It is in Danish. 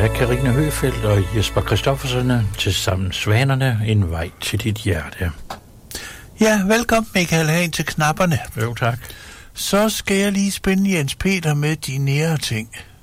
er Karina Høfeldt og Jesper Christoffersen til sammen Svanerne, en vej til dit hjerte. Ja, velkommen Michael Hagen til knapperne. Jo, tak. Så skal jeg lige spænde Jens Peter med de nære ting.